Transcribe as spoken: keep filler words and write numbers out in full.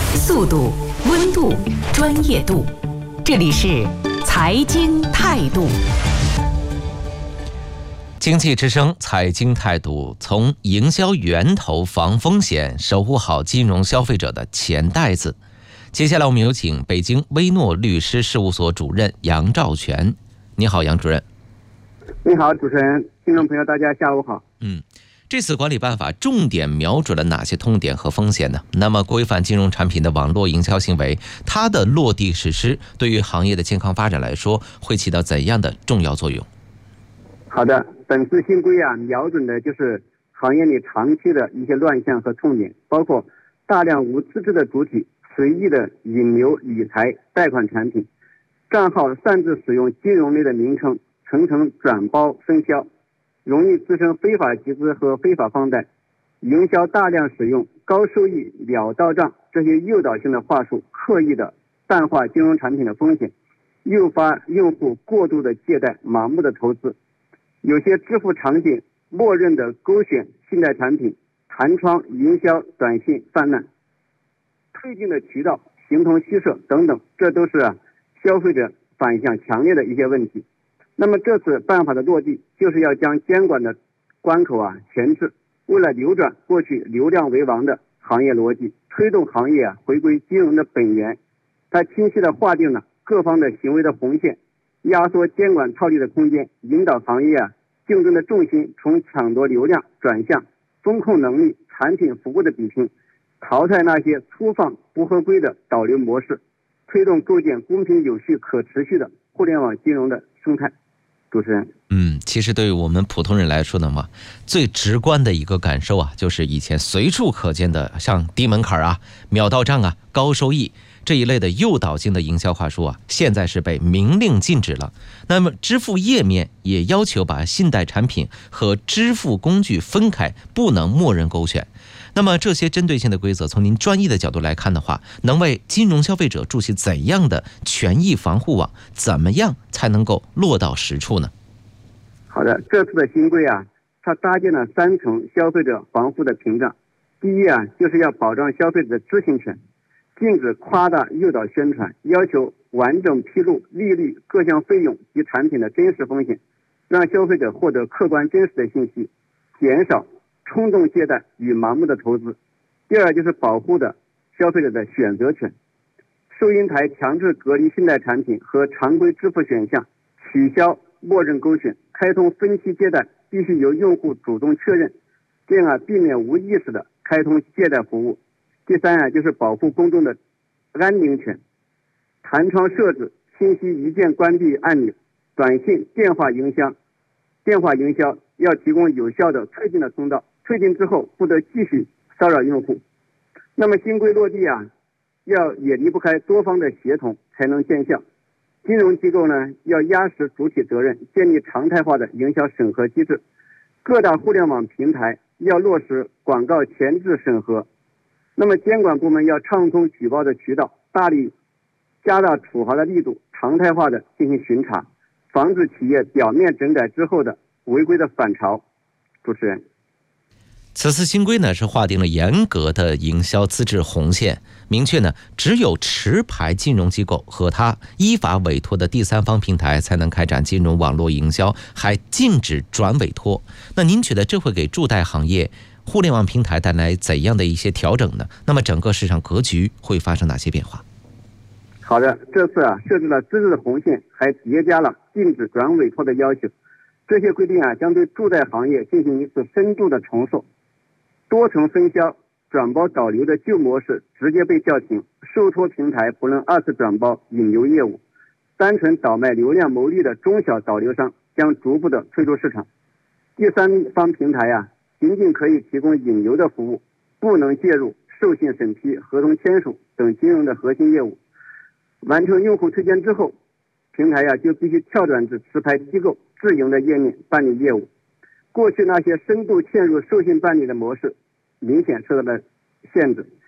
速度、温度、专业度，这里是财经态度。经济之声财经态度，从营销源头防风险，守护好金融消费者的钱袋子。接下来我们有请北京威诺律师事务所主任杨兆全。你好，杨主任。 你好，主持人，听众朋友，大家下午好。 嗯，这次管理办法重点瞄准了哪些痛点和风险呢？那么，规范金融产品的网络营销行为，它的落地实施，对于行业的健康发展来说，会起到怎样的重要作用？ 好的，本次新规啊，瞄准的就是行业里长期的一些乱象和痛点，包括大量无资质的主体随意的引流理财贷款产品，账号擅自使用金融类的名称，层层转包分销，容易滋生非法集资和非法放贷，营销大量使用高收益秒到账这些诱导性的话术，刻意的淡化金融产品的风险，诱发用户过度的借贷、盲目的投资。有些支付场景默认的勾选信贷产品，弹窗营销短信泛滥，推进的渠道形同虚设等等，这都是啊消费者反响强烈的一些问题。那么这次办法的落地，就是要将监管的关口啊前置，为了扭转过去流量为王的行业逻辑，推动行业啊回归金融的本源。它清晰地划定了各方的行为的红线，压缩监管套利的空间，引导行业啊竞争的重心从抢夺流量转向风控能力、产品服务的比拼，淘汰那些粗放不合规的导流模式，推动构建公平有序可持续的互联网金融的生态。主持人， 嗯，其实对于我们普通人来说的嘛，最直观的一个感受啊，就是以前随处可见的像低门槛啊、秒到账啊、高收益这一类的诱导性的营销话术啊，现在是被明令禁止了。那么支付页面也要求把信贷产品和支付工具分开，不能默认勾选。那么这些针对性的规则，从您专业的角度来看的话，能为金融消费者筑起怎样的权益防护网？怎么样才能够落到实处呢？ 好的，这次的新规啊，它搭建了三层消费者防护的屏障。第一啊，就是要保障消费者的知情权，禁止夸大诱导宣传，要求完整披露利率、各项费用及产品的真实风险，让消费者获得客观真实的信息，减少冲动借贷与盲目的投资。第二就是保护的消费者的选择权，收银台强制隔离信贷产品和常规支付选项，取消默认勾选，开通分期借贷必须由用户主动确认，这样啊避免无意识的开通借贷服务。第三啊就是保护公众的安宁权，弹窗设置信息一键关闭按钮，短信、电话营销，电话营销要提供有效的退进的通道，退进之后不得继续骚扰用户。那么新规落地啊，要也离不开多方的协同才能见效。金融机构呢要压实主体责任，建立常态化的营销审核机制。各大互联网平台要落实广告前置审核。那么监管部门要畅通举报的渠道，大力加大处罚的力度，常态化的进行巡查，防止企业表面整改之后的违规的反潮。主持人， 此次新规呢是划定了严格的营销资质红线，明确呢只有持牌金融机构和他依法委托的第三方平台才能开展金融网络营销，还禁止转委托。那您觉得这会给助贷行业、互联网平台带来怎样的一些调整呢？那么整个市场格局会发生哪些变化？ 好的，这次啊设置了资质的红线，还叠加了禁止转委托的要求。这些规定啊将对助贷行业进行一次深度的重塑。多层分销、转包导流的旧模式直接被叫停，受托平台不能二次转包引流业务，单纯倒卖流量牟利的中小导流商将逐步的退出市场。第三方平台啊，仅仅可以提供引流的服务，不能介入授信审批、合同签署等金融的核心业务。完成用户推荐之后，平台呀、啊、就必须跳转至持牌机构自营的页面办理业务。过去那些深度嵌入授信办理的模式明显受到了限制，